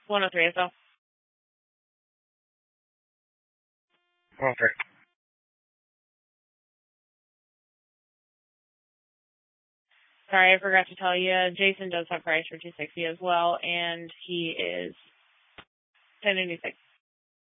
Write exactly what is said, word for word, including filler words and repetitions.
one oh three as well. Okay. Sorry, I forgot to tell you, Jason does have price for two sixty as well, and he is ten eighty-six.